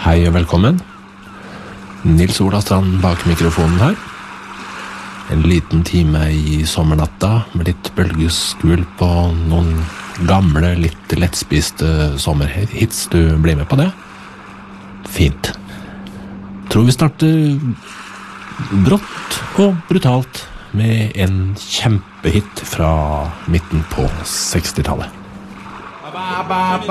Hei og velkommen. Nils Ola Strand bak mikrofonen her. En liten time i sommernatta med litt bølgeskvulp og noen gamle, litt lettspiste sommerhits. Du blir med på det? Fint. Tror vi starter brått og brutalt med en kjempehit fra midten på 60-tallet.